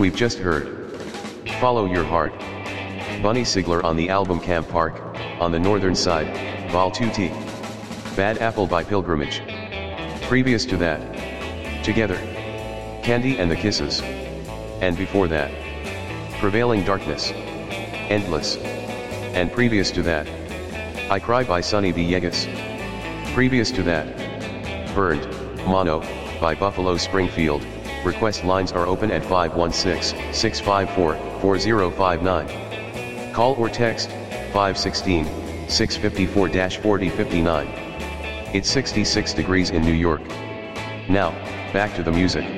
we've just heard Follow Your Heart, Bunny Sigler on the album Camp Park, on the northern side, Vol 2T. Bad Apple by Pilgrimage. Previous to that, Together, Candy and the Kisses. And before that, Prevailing Darkness, Endless. And previous to that, I Cry by Sonny Villegas. Previous to that, Burned, Mono, by Buffalo Springfield. Request lines are open at 516-654-4059. Call or text, 516-654-4059. It's 66 degrees in New York. Now, back to the music.